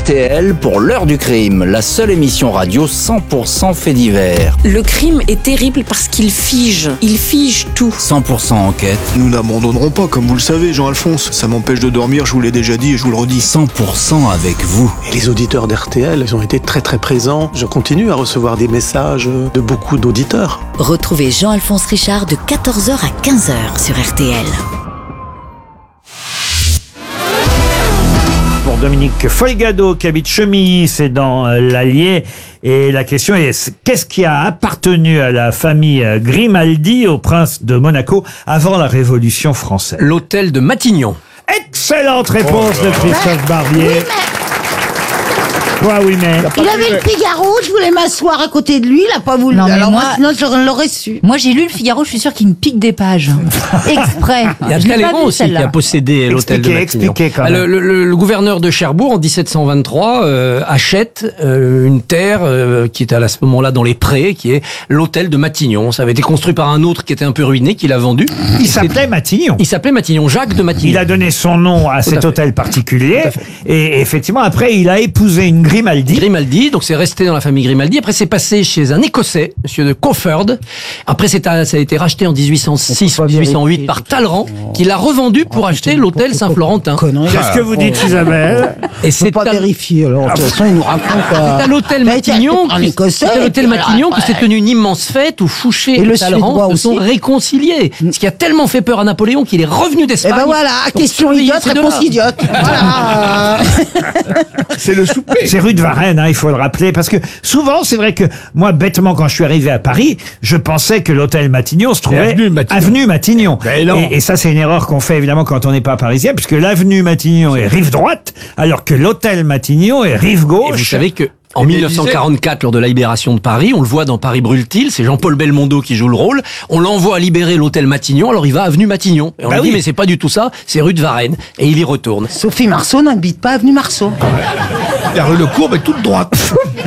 RTL pour l'heure du crime, la seule émission radio 100% fait divers. Le crime est terrible parce qu'il fige tout. 100% enquête. Nous n'abandonnerons pas, comme vous le savez, Jean-Alphonse. Ça m'empêche de dormir, je vous l'ai déjà dit et je vous le redis. 100% avec vous. Et les auditeurs d'RTL, ils ont été très très présents. Je continue à recevoir des messages de beaucoup d'auditeurs. Retrouvez Jean-Alphonse Richard de 14h à 15h sur RTL. Pour Dominique Folgado qui habite Chemilly, c'est dans l'Allier. Et la question est, qu'est-ce qui a appartenu à la famille Grimaldi, au prince de Monaco, avant la Révolution française? L'hôtel de Matignon. Excellente réponse de Christophe Barbier. Quoi, oui, mais... Il avait le Figaro, je voulais m'asseoir à côté de lui, il a pas voulu. Non, mais alors moi, sinon je l'aurais su. Moi j'ai lu le Figaro, je suis sûre qu'il me pique des pages. Exprès. Il y a Je l'ai pas Talleyrand vu, aussi qui celle-là. a possédé l'hôtel de Matignon. Expliquez quand même. Le gouverneur de Cherbourg, en 1723, achète une terre qui était à ce moment-là dans les prés, qui est l'hôtel de Matignon. Ça avait été construit par un autre qui était un peu ruiné, qui l'a vendu. Il s'appelait Matignon. Il s'appelait Matignon, Jacques de Matignon. Il a donné son nom à cet hôtel particulier. Et effectivement, après, il a épousé une Grimaldi. Donc c'est resté dans la famille Grimaldi. Après, c'est passé chez un Écossais, monsieur de Crawford. Après, ça a été racheté en 1806 ou 1808 par Talleyrand, qui l'a revendu pour acheter l'hôtel Saint-Florentin. Qu'est-ce que vous dites, Isabelle? Et C'est pas vérifié, alors de toute façon il nous raconte c'est à l'hôtel Matignon, en Écossais. c'est à l'hôtel Matignon que s'est tenue une immense fête où Fouché et le Talleyrand Suédois se sont aussi. réconciliés. Ce qui a tellement fait peur à Napoléon qu'il est revenu Et d'Espagne. ben voilà, question surveiller idiote, ces réponse deux-là. idiote. Voilà. C'est le souper. C'est rue de Varennes, hein, il faut le rappeler, parce que souvent, c'est vrai que moi, bêtement, quand je suis arrivé à Paris, je pensais que l'hôtel Matignon se trouvait avenue Matignon. Et ça, c'est une erreur qu'on fait évidemment quand on n'est pas parisien, puisque l'avenue Matignon est rive droite, alors que l'hôtel Matignon est rive Et gauche. vous savez que en 1944, lors de la libération de Paris, on le voit dans Paris brûle-t-il, c'est Jean-Paul Belmondo qui joue le rôle. On l'envoie à libérer l'hôtel Matignon, alors il va avenue Matignon. Et on lui dit, mais c'est pas du tout ça, c'est rue de Varennes. Et il y retourne. Sophie Marceau n'habite pas avenue Marceau. La rue de Courbe est toute droite.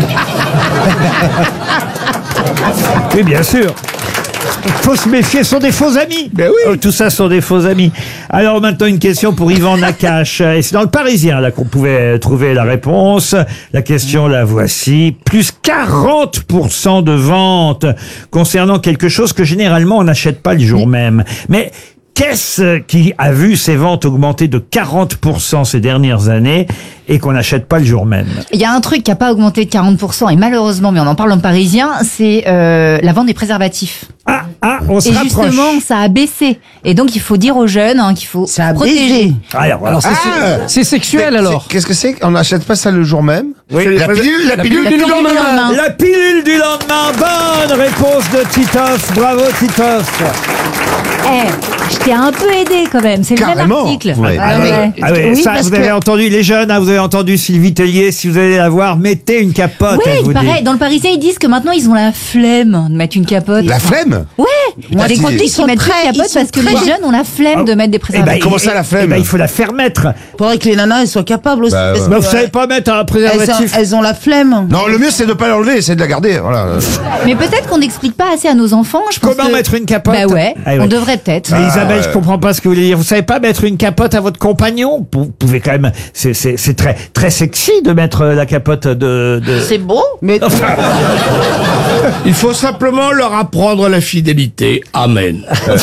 Oui, bien sûr. Faut se méfier, ce sont des faux amis. Ben oui. Oh, tout ça sont des faux amis. Alors maintenant une question pour Yvan Nakache. Et c'est dans le Parisien là qu'on pouvait trouver la réponse. La question la voici. Plus 40% de ventes concernant quelque chose que généralement on n'achète pas le jour même. Mais qu'est-ce qui a vu ses ventes augmenter de 40% ces dernières années et qu'on n'achète pas le jour même? Il y a un truc qui n'a pas augmenté de 40%, et malheureusement, mais on en parle en parisien, c'est la vente des préservatifs. On se Et rapproche. justement, ça a baissé. Et donc, il faut dire aux jeunes qu'il faut Ça a protéger. baisé. Alors, C'est sexuel alors. Qu'est-ce que c'est? On n'achète pas ça le jour même? oui. La pilule du lendemain. La pilule du lendemain. Bonne réponse de Titoff. Bravo Titoff. Je t'ai un peu aidé quand même. C'est le même Carrément. article. Ouais. Ah oui, Oui, ça, parce vous avez que- entendu les jeunes, hein, vous avez entendu Sylvie Tellier, si vous allez la voir, mettez une capote. elle Ouais, vous pareil. dit. Dans le Parisien, ils disent que maintenant, ils ont la flemme de mettre une capote. La flemme? Ouais. Moi, des ils chroniques sont qui mettent très- une ils capote sont parce que très- les jeunes ont la flemme de mettre des préservatifs. Comment ça, la flemme? Il faut la faire mettre. Faudrait que les nanas elles soient capables aussi. Bah, parce ouais. que, Mais vous savez pas mettre un préservatif. elles ont la flemme. Non, le mieux c'est de pas l'enlever, c'est de la garder. Voilà. Mais peut-être qu'on n'explique pas assez à nos enfants. Je pense Comment que- mettre une capote? Bah ouais, Ah ouais. on devrait peut-être. Mais Isabelle, je comprends pas ce que vous voulez dire. Vous savez pas mettre une capote à votre compagnon? Vous pouvez quand même. C'est très très sexy de mettre la capote de. C'est beau, mais Il faut simplement leur apprendre la fidélité. Amen.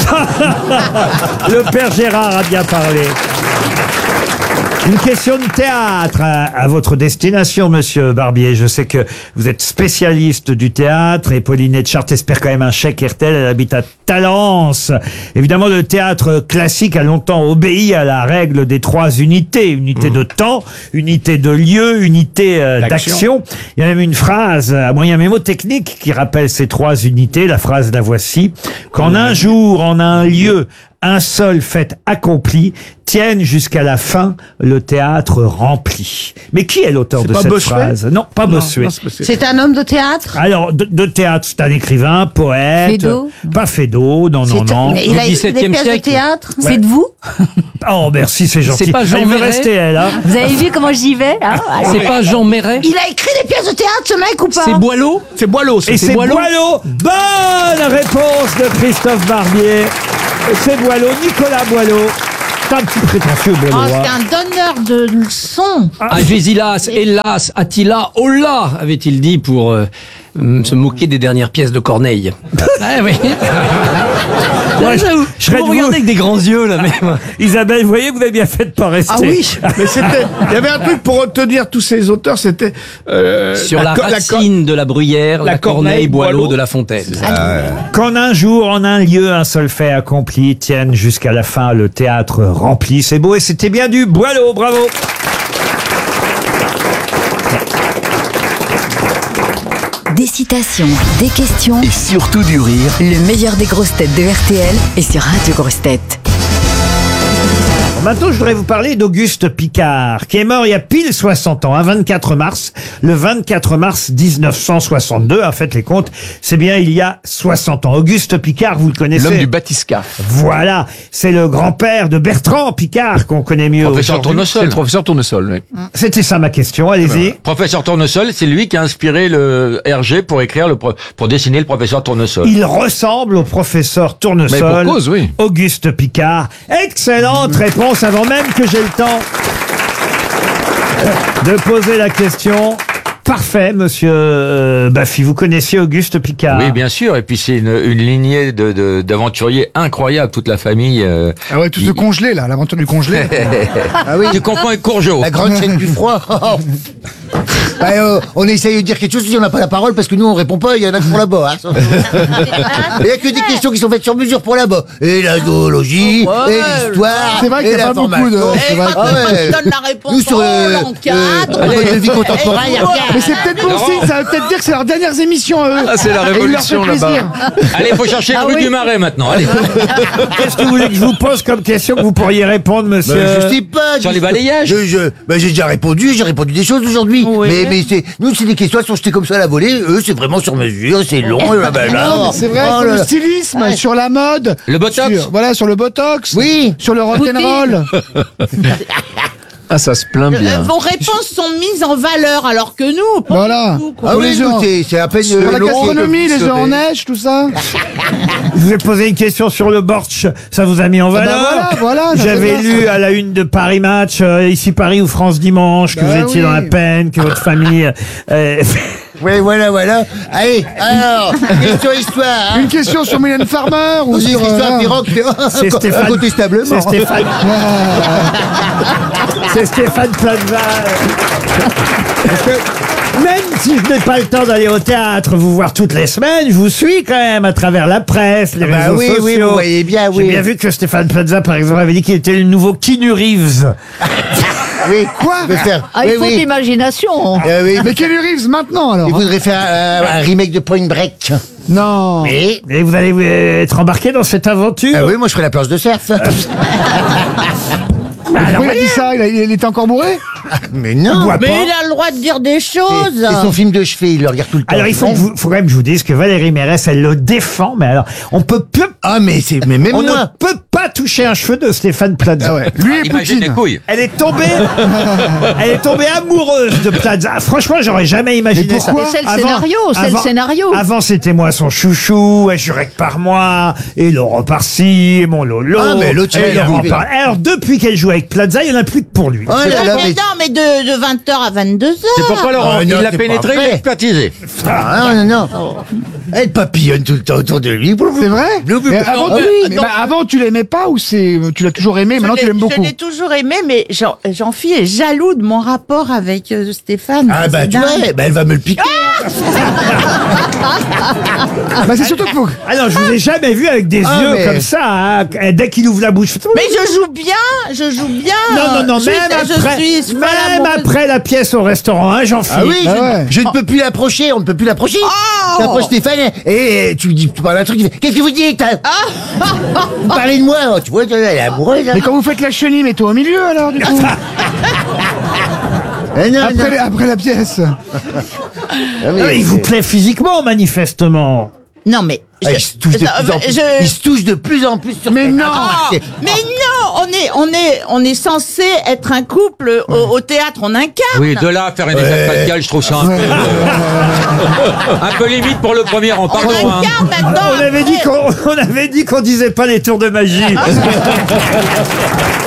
Le père Gérard a bien parlé. Une question de théâtre à votre destination, monsieur Barbier. Je sais que vous êtes spécialiste du théâtre et Pauline Etchart espère quand même un chèque RTL. Elle habite à Talence. Évidemment, le théâtre classique a longtemps obéi à la règle des 3 unités. Unité de temps, unité de lieu, unité d'action. Il y a même une phrase à moyen mémotechnique qui rappelle ces 3 unités. La phrase, la voici. Qu'en un jour, en un lieu, un seul fait accompli, tienne jusqu'à la fin le théâtre rempli. Mais qui est l'auteur de pas cette Bossuet? phrase? Non, pas Bossuet. c'est un homme de théâtre. Alors, de théâtre, c'est un écrivain, poète. Feydeau? Pas Feydeau, non, Mais il a écrit des 17e pièces de siècle. théâtre. C'est de vous? Oh, merci, c'est gentil. C'est pas Jean Elle veut Marais rester, elle, hein. Vous avez vu comment j'y vais hein C'est pas Jean Marais? Il a écrit des pièces de théâtre, ce mec ou pas? C'est Boileau? C'est Boileau. Et c'est Boileau. Bonne réponse de Christophe Barbier. C'est Boileau, Nicolas Boileau. C'est un petit prétentieux, Oh, Benoît. c'est un donneur de leçons. Agésilas, hélas, Attila, Holla, avait-il dit pour se moquer des dernières pièces de Corneille. Ah oui. Moi, J'avoue, je serais vous de regardez vous. avec des grands yeux là même. Isabelle, vous voyez, vous avez bien fait de pas rester. Ah oui. Mais c'était, il y avait un truc pour retenir tous ces auteurs, c'était Sur la racine de la bruyère, la corneille, Boileau de La Fontaine. Qu'en un jour, en un lieu, un seul fait accompli, tienne jusqu'à la fin le théâtre rempli. C'est beau et c'était bien du Boileau, bravo. Des citations, des questions, Et surtout du rire. le meilleur des grosses têtes de RTL est sur Radio Grosses Têtes. Maintenant, je voudrais vous parler d'Auguste Picard, qui est mort il y a pile 60 ans, un 24 mars, le 24 mars 1962. Faites les comptes, c'est bien il y a 60 ans. Auguste Picard, vous le connaissez. L'homme du bathyscaphe. Voilà, c'est le grand-père de Bertrand Picard, qu'on connaît mieux Professeur aujourd'hui. Tournesol. C'est le professeur Tournesol, oui. C'était ça ma question, allez-y. Professeur Tournesol, c'est lui qui a inspiré le Hergé pour écrire pour dessiner le professeur Tournesol. Il ressemble au professeur Tournesol. Mais pour cause, oui. Auguste Picard. Excellente réponse avant même que j'ai le temps de poser la question. Parfait, monsieur Baffy. Vous connaissiez Auguste Picard? Oui, bien sûr. Et puis c'est une lignée d'aventuriers incroyables, toute la famille. Ah ouais, tout ce congelé, là, l'aventure du congelé. Ah oui, Tu confonds avec Courgeot. la grande scène du froid. On essaye de dire quelque chose si on n'a pas la parole parce que nous on répond pas, il y en a qui font là-bas. Hein. Il y a que des questions qui sont faites sur mesure pour là-bas. Et la zoologie, et l'histoire, C'est vrai qu'il y a pas beaucoup de... c'est vrai que- Ah ouais. Donne la réponse Nous sur l'encadre. mode de vie contemporain. Mais c'est peut-être bon signe, ça veut peut-être dire que c'est leurs dernières émissions à eux. Ah, c'est la Et il leur fait révolution, plaisir. là-bas. Allez, faut chercher rue du Marais maintenant. Allez. Qu'est-ce que vous voulez que je vous pose comme question que vous pourriez répondre, monsieur? Je sais pas. Sur les balayages. J'ai déjà répondu, j'ai répondu des choses aujourd'hui. Mais nous c'est des questions qui sont jetées comme ça à la volée. Eux c'est vraiment sur mesure, c'est long. Non, mais c'est vrai, Oh sur là le là. stylisme, sur la mode. Le Botox. Sur le Botox. Oui. Sur le rock'n'roll. Ah, ça se plaint bien. Vos réponses sont mises en valeur alors que nous, pas Voilà. du tout, quoi. Ah Pour oui, les nous, gens. c'est à peine Sur la long, gastronomie, les comme œufs en neige, tout ça. Je vous ai posé une question sur le bortsch, ça vous a mis en valeur. voilà, ça J'avais fait bien, lu ça. à la une de Paris Match, ici Paris ou France Dimanche, que Bah vous étiez oui. dans la peine, que votre famille... Oui, voilà. Allez, alors, question histoire. Hein. Une question sur Mylène Farmer ou Vous dites sur... histoire Pirogue, C'est Stéphane. incontestablement. C'est Stéphane. C'est Stéphane Plaza. Parce que même si je n'ai pas le temps d'aller au théâtre vous voir toutes les semaines, je vous suis quand même à travers la presse, les réseaux oui, sociaux. oui, vous voyez bien, oui. J'ai bien vu que Stéphane Plaza, par exemple, avait dit qu'il était le nouveau Keanu Reeves. Oui, Quoi il veut faire. Ah, il oui, faut de oui. l'imagination. Oui, Mais Keanu Reeves maintenant alors. il voudrait faire un remake de Point Break. Non. Oui. Et vous allez être embarqué dans cette aventure. Ah oui, moi je ferais la planche de surf. Pourquoi il a dit ça il était encore bourré. Mais non. Bois Mais pas. il a le droit de dire des choses. C'est son film de chevet, il le regarde tout le temps. Alors il faut quand même que je vous dise que Valérie Mérès, elle le défend, mais alors on peut plus, Ah mais même on moi. ne peut pas toucher un cheveu de Stéphane Plaza. Ah ouais. Lui et Imagine les Poutine. couilles. Elle est tombée amoureuse de Plaza. Franchement, j'aurais jamais imaginé Mais ça. pourquoi C'est le scénario, c'est le scénario. Avant, c'était moi son chouchou, et Jurek par moi, et Laurent par-ci, et mon Lolo. Ah, mais l'autre, et il a Laurent arrivé. par... Alors, depuis qu'elle joue avec Plaza, il n'y en a plus que pour lui. Oh là là, mais... Non, mais de 20h à 22h. C'est pourquoi Laurent, Ah, il non, l'a c'est pénétré, pas il vrai. l'a expertisé. Ah, non. Elle papillonne tout le temps autour de lui. C'est vrai. Mais avant, Ah oui, mais non. bah, avant tu l'aimais pas ou tu l'as toujours aimé, maintenant tu l'aimes Je beaucoup. l'ai toujours aimé, mais Jean-Phi est jaloux de mon rapport avec Stéphane. Ah bah C'est tu vois, dingue. elle va me le piquer. Bah c'est surtout que faut... Alors, je vous ai jamais vu avec des Ah, yeux mais- comme ça, hein. Dès qu'il ouvre la bouche. Mais je joue bien. Non, Je suis même amoureuse. après la pièce au restaurant, hein, Jean-Philippe. Ah oui, Ah ouais. je ne peux plus l'approcher, on ne peut plus l'approcher. Oh. T'approches Stéphane et tu parles un truc, tu fais, qu'est-ce que vous dites Vous parlez de moi, tu vois, elle est amoureuse. Hein. Mais quand vous faites la chenille, mettez-toi au milieu alors du coup. Non, Après la pièce. Ah, il vous plaît physiquement, manifestement. Non, mais. Ah, il se touche de plus en plus. Il se touche de plus en plus sur Mais cette- non. Ah, c'est- Mais non, on est censé être un couple au théâtre, on incarne. Oui, de là à faire une Elisabeth Pascal, je trouve ça un peu limite pour le premier rang. On Pardon. hein. incarne maintenant. On avait dit qu'on disait pas les tours de magie.